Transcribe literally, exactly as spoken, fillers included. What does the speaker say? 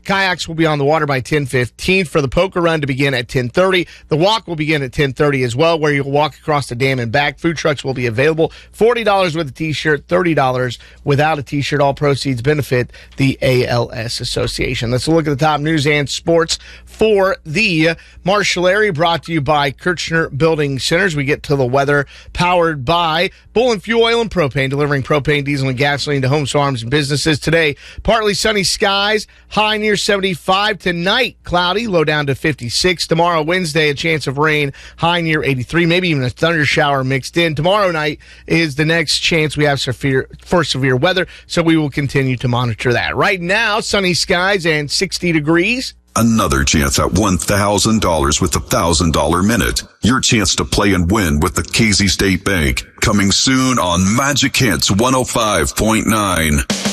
Kayaks will be on the water by ten fifteen for the poker run to begin at ten thirty. The walk will begin at ten thirty as well, where you'll walk across the dam and back. Food trucks will be available. forty dollars with a T-shirt, thirty dollars without a T-shirt. All proceeds benefit the A L S Association. Let's look at the top news and sports for the Marshall area, brought to you by Kirchner Building Centers. We get to the weather, powered by Bullen Fuel Oil and Propane, delivering propane, diesel, and gasoline to homes, farms, and businesses. Today, partly sunny skies, high near seventy-five. Tonight, cloudy, low down to fifty-six. Tomorrow, Wednesday, a chance of rain, high near eighty-three, maybe even a thunder shower mixed in. Tomorrow night is the next chance we have severe, for severe weather, so we will continue to monitor that. Right now, sunny skies and sixty degrees. Another chance at one thousand dollars with the one thousand dollars Minute. Your chance to play and win with the Casey State Bank. Coming soon on Magic Hits one oh five point nine.